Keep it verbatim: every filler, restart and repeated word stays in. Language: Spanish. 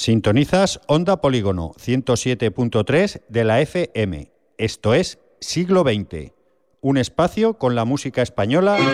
Sintonizas Onda Polígono ciento siete punto tres de la F M. Esto es Siglo veinte, un espacio con la música española